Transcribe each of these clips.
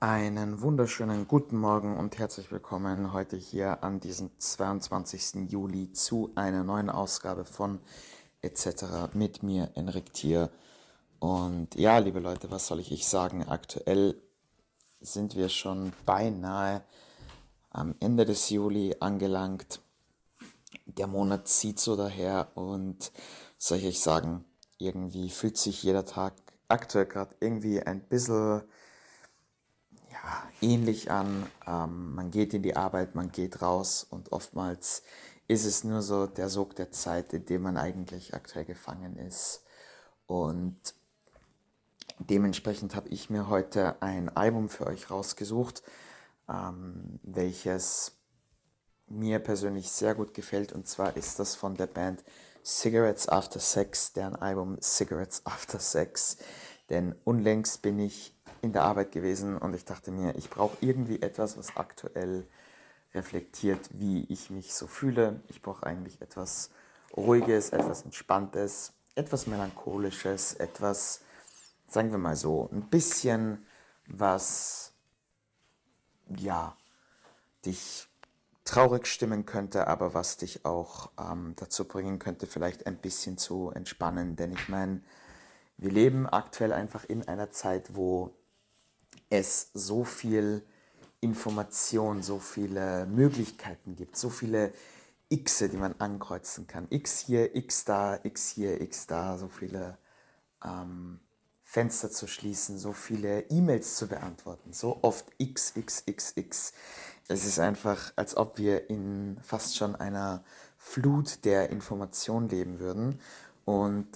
Einen wunderschönen guten Morgen und herzlich willkommen heute hier an diesem 22. Juli zu einer neuen Ausgabe von etc. mit mir, Enrik Thier. Und ja, liebe Leute, was soll ich sagen? Aktuell sind wir schon beinahe am Ende des Juli angelangt. Der Monat zieht so daher und soll ich euch sagen, irgendwie fühlt sich jeder Tag aktuell gerade irgendwie ein bisschen ähnlich an. Man geht in die Arbeit, man geht raus und oftmals ist es nur so der Sog der Zeit, in dem man eigentlich aktuell gefangen ist. Und dementsprechend habe ich mir heute ein Album für euch rausgesucht, welches mir persönlich sehr gut gefällt. Und zwar ist das von der Band Cigarettes After Sex, deren Album Cigarettes After Sex. Denn unlängst bin ich in der Arbeit gewesen und ich dachte mir, ich brauche irgendwie etwas, was aktuell reflektiert, wie ich mich so fühle. Ich brauche eigentlich etwas Ruhiges, etwas Entspanntes, etwas Melancholisches, etwas, sagen wir mal so, ein bisschen was, ja, dich traurig stimmen könnte, aber was dich auch dazu bringen könnte, vielleicht ein bisschen zu entspannen. Denn ich meine, wir leben aktuell einfach in einer Zeit, wo es so viel Information, so viele Möglichkeiten gibt, so viele Xe, die man ankreuzen kann. X hier, X da, X hier, X da, so viele Fenster zu schließen, so viele E-Mails zu beantworten, so oft X, X, X, X. Es ist einfach, als ob wir in fast schon einer Flut der Information leben würden. Und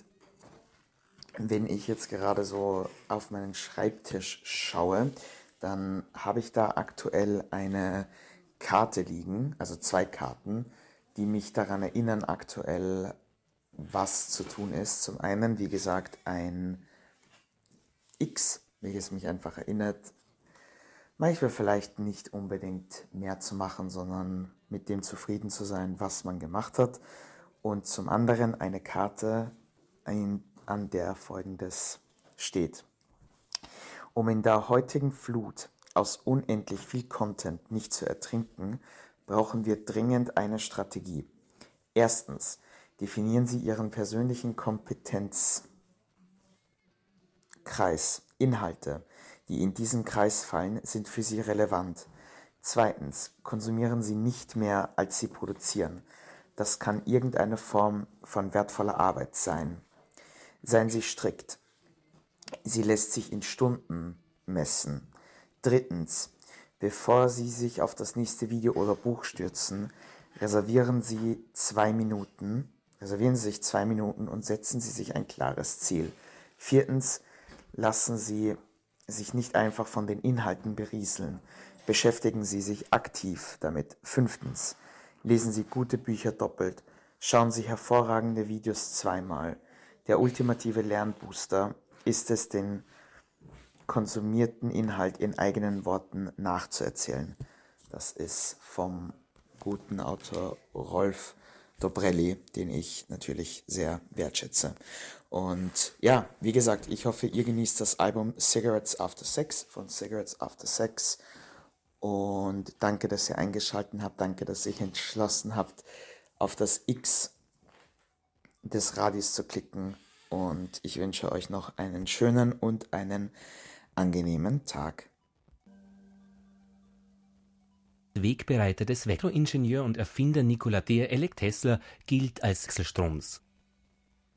wenn ich jetzt gerade so auf meinen Schreibtisch schaue, dann habe ich da aktuell eine Karte liegen, also zwei Karten, die mich daran erinnern aktuell, was zu tun ist. Zum einen, wie gesagt, ein X, welches mich einfach erinnert, manchmal vielleicht nicht unbedingt mehr zu machen, sondern mit dem zufrieden zu sein, was man gemacht hat. Und zum anderen eine Karte, an der Folgendes steht. Um in der heutigen Flut aus unendlich viel Content nicht zu ertrinken, brauchen wir dringend eine Strategie. Erstens, definieren Sie Ihren persönlichen Kompetenzkreis. Inhalte, die in diesen Kreis fallen, sind für Sie relevant. Zweitens, konsumieren Sie nicht mehr, als Sie produzieren. Das kann irgendeine Form von wertvoller Arbeit sein. Seien Sie strikt. Sie lässt sich in Stunden messen. Drittens, bevor Sie sich auf das nächste Video oder Buch stürzen, reservieren Sie sich 2 Minuten und setzen Sie sich ein klares Ziel. Viertens, lassen Sie sich nicht einfach von den Inhalten berieseln. Beschäftigen Sie sich aktiv damit. Fünftens, lesen Sie gute Bücher doppelt. Schauen Sie hervorragende Videos zweimal. Der ultimative Lernbooster ist es, den konsumierten Inhalt in eigenen Worten nachzuerzählen. Das ist vom guten Autor Rolf Dobrelli, den ich natürlich sehr wertschätze. Und ja, wie gesagt, ich hoffe, ihr genießt das Album Cigarettes After Sex von Cigarettes After Sex. Und danke, dass ihr eingeschaltet habt. Danke, dass ihr entschlossen habt, auf das X des Radios zu klicken. Und ich wünsche euch noch einen schönen und einen angenehmen Tag. Wegbereiter des Elektroingenieur und Erfinder Nikola Tesla gilt als Wechselstroms.